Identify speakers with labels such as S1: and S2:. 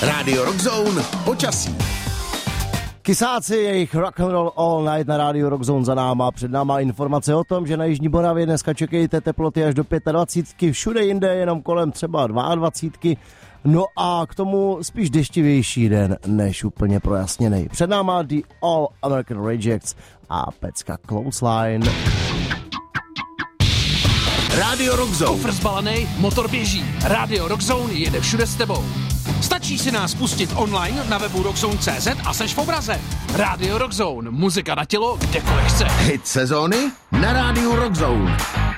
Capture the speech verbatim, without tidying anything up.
S1: Radio Rockzone počasí.
S2: Kysáci, jejich rock'n'roll all night na rádiu Rockzone za náma. Před náma informace o tom, že na Jižní Moravě dneska čekejte teploty až do dvacet pět, všude jinde jenom kolem třeba dvacet dva. No a k tomu spíš deštivější den, než úplně projasněnej. Před náma The All American Rejects a pecka Clothesline.
S1: Radio Rockzone.
S3: Kofr zbalený, motor běží. Radio Rockzone jede všude s tebou. Stačí si nás pustit online na webu rockzone tečka cé zet a seš v obraze. Radio Rockzone, muzika na tělo, kdekoliv chceš.
S1: Hit sezóny na rádiu Rockzone.